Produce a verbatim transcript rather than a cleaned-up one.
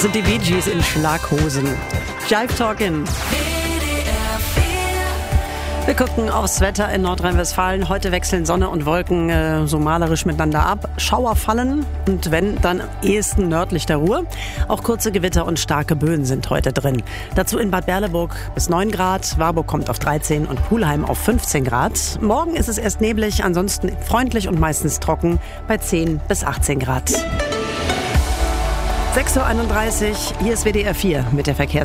Das sind die Bee Gees in Schlaghosen. Jive Talkin'. Wir gucken aufs Wetter in Nordrhein-Westfalen. Heute wechseln Sonne und Wolken äh, so malerisch miteinander ab. Schauer fallen und wenn, dann am ehesten nördlich der Ruhr. Auch kurze Gewitter und starke Böen sind heute drin. Dazu in Bad Berleburg bis neun Grad, Warburg kommt auf dreizehn und Pulheim auf fünfzehn Grad. Morgen ist es erst neblig, ansonsten freundlich und meistens trocken bei zehn bis achtzehn Grad. sechs Uhr einunddreißig, hier ist W D R vier mit der Verkehrs